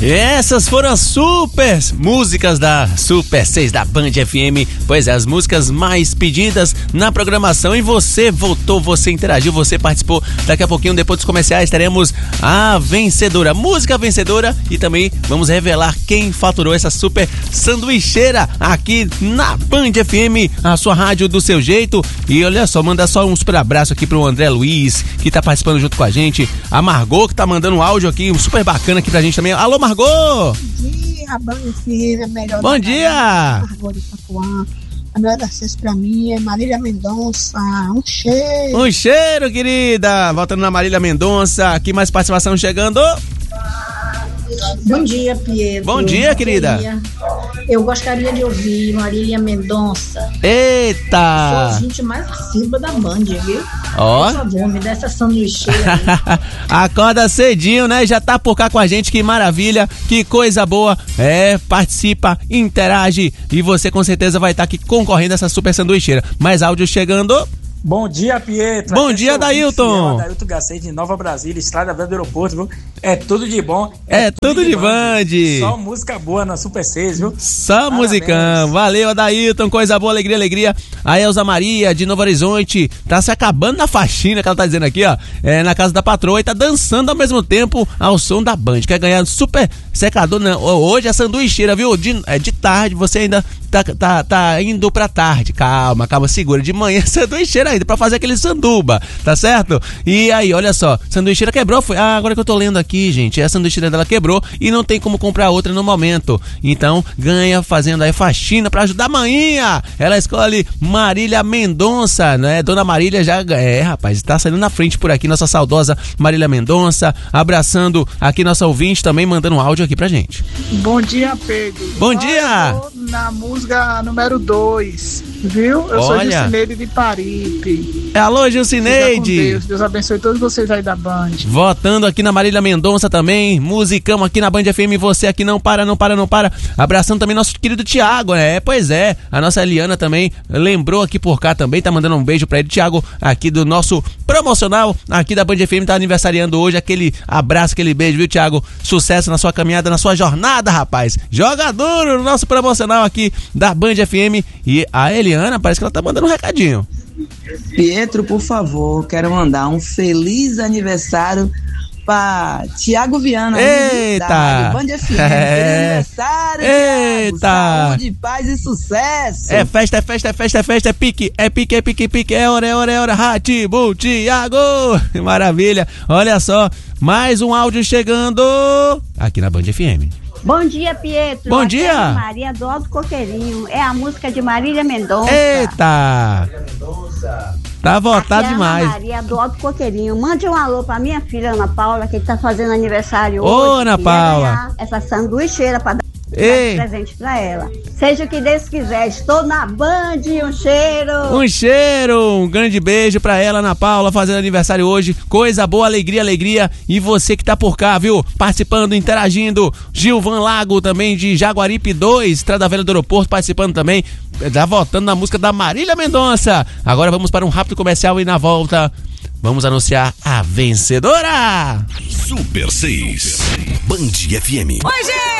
Essas foram as super músicas da Super 6 da Band FM. Pois é, as músicas mais pedidas na programação. E você votou, você interagiu, você participou. Daqui a pouquinho, depois dos comerciais, teremos a vencedora, música vencedora. E também vamos revelar quem faturou essa super sanduicheira aqui na Band FM, a sua rádio do seu jeito. E olha só, manda só um super abraço aqui pro André Luiz, que tá participando junto com a gente. A Margot, que tá mandando um áudio aqui, um super bacana aqui pra gente também. Alô, Margot! Bom dia, Band FM, melhor. Bom dia! Margot de Itapuã. A melhor acesso pra mim é Marília Mendonça. Um cheiro! Um cheiro, querida! Voltando na Marília Mendonça. Aqui mais participação chegando. Bom dia, Pietro. Bom dia, querida. Bom dia. Eu gostaria de ouvir Marília Mendonça. Eita! Sou a gente mais assídua da Band, viu? Ó. Por favor, me dá essa sanduicheira aí. Acorda cedinho, né? Já tá por cá com a gente, que maravilha, que coisa boa. Participa, interage e você com certeza vai estar aqui concorrendo a essa super sanduicheira. Mais áudio chegando. Bom dia, Pietro. Bom dia, Dailton. Dailton Gacete de Nova Brasília, Estrada Velha do Aeroporto, viu? É tudo de bom. É tudo de Band. Só música boa na Super 6, viu? Só musicão. Valeu, Adailton. Coisa boa, alegria, alegria. A Elza Maria, de Novo Horizonte, tá se acabando na faxina, que ela tá dizendo aqui, ó. Na casa da patroa e tá dançando ao mesmo tempo ao som da Band. Quer ganhar super secador? Não. Hoje é sanduicheira, viu? De tarde, você ainda tá indo pra tarde. Calma, segura. De manhã, sanduicheira ainda, pra fazer aquele sanduba, tá certo? E aí, olha só, sanduicheira quebrou, foi... agora que eu tô lendo aqui, gente, a sanduicheira dela quebrou e não tem como comprar outra no momento. Então, ganha fazendo aí faxina pra ajudar a manhinha. Ela escolhe Marília Mendonça, né? Dona Marília já... rapaz, tá saindo na frente por aqui, nossa saudosa Marília Mendonça, abraçando aqui nossa ouvinte também, mandando um áudio aqui pra gente. Bom dia, Pedro. Bom dia! Na música número 2, viu? Eu sou Gilcineide de Paripe. Alô, Gilcineide! Deus abençoe todos vocês aí da Band. Votando aqui na Marília Mendonça também, musicão aqui na Band FM, você aqui não para. Abraçando também nosso querido Thiago, né? Pois é, a nossa Eliana também lembrou aqui por cá também, tá mandando um beijo pra ele, Thiago, aqui do nosso promocional, aqui da Band FM, tá aniversariando hoje, aquele abraço, aquele beijo, viu, Thiago? Sucesso na sua caminhada, na sua jornada, rapaz. Joga duro no nosso promocional aqui da Band FM. E a Eliana, parece que ela tá mandando um recadinho. Pietro, por favor, quero mandar um feliz aniversário para Tiago Viana. Eita! Band FM. Feliz aniversário, eita! Thiago. Saúde, paz e sucesso. É festa, é pique. É hora. Ratibu, Thiago! Maravilha. Olha só, mais um áudio chegando aqui na Band FM. Bom dia, Pietro. Bom dia. É Maria do Alto Coqueirinho. É a música de Marília Mendonça. Eita! Tá votado demais. Maria do Alto Coqueirinho. Mande um alô pra minha filha, Ana Paula, que tá fazendo aniversário hoje. Ô, Ana Paula. Essa sanduicheira pra dar presente pra ela. Seja o que Deus quiser. Estou na Band. Um cheiro. Um grande beijo pra ela, Ana Paula, fazendo aniversário hoje. Coisa boa, alegria. E você que tá por cá, viu? Participando, interagindo. Gilvan Lago também, de Jaguaripe 2, Estrada Velha do Aeroporto, participando também. Já votando na música da Marília Mendonça. Agora vamos para um rápido comercial e na volta vamos anunciar a vencedora. Super 6 Band FM. Oi, gente!